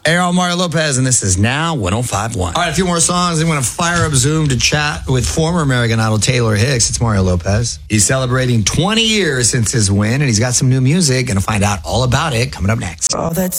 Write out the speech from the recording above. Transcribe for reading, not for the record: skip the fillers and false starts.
Aaron Mario Lopez, and this is Now 105.1. All right, a few more songs. I'm going to fire up Zoom to chat with former American Idol Taylor Hicks. It's Mario Lopez. He's celebrating 20 years since his win, and he's got some new music. Going to find out all about it coming up next. All that